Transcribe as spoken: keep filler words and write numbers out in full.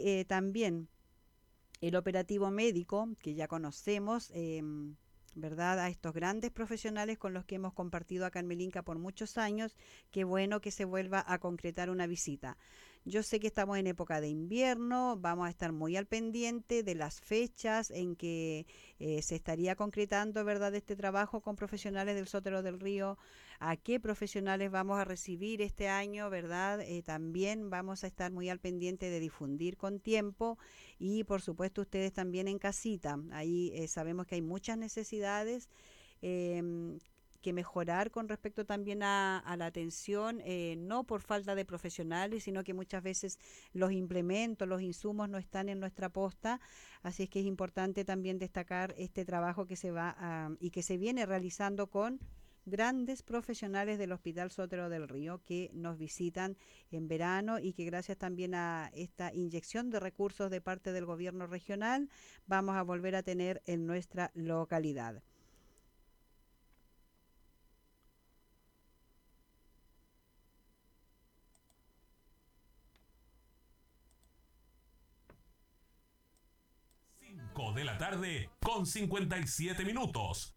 eh, también el operativo médico, que ya conocemos, eh, ¿verdad? A estos grandes profesionales con los que hemos compartido acá en Melinca por muchos años, qué bueno que se vuelva a concretar una visita. Yo sé que estamos en época de invierno, vamos a estar muy al pendiente de las fechas en que eh, se estaría concretando, ¿verdad?, este trabajo con profesionales del Sotero del Río, a qué profesionales vamos a recibir este año, ¿verdad? Eh, también vamos a estar muy al pendiente de difundir con tiempo y por supuesto ustedes también en casita. Ahí eh, sabemos que hay muchas necesidades eh, que mejorar con respecto también a, a la atención, eh, no por falta de profesionales, sino que muchas veces los implementos, los insumos no están en nuestra posta, así es que es importante también destacar este trabajo que se va a, y que se viene realizando con grandes profesionales del Hospital Sotero del Río que nos visitan en verano y que gracias también a esta inyección de recursos de parte del gobierno regional vamos a volver a tener en nuestra localidad. cinco de la tarde con cincuenta y siete minutos.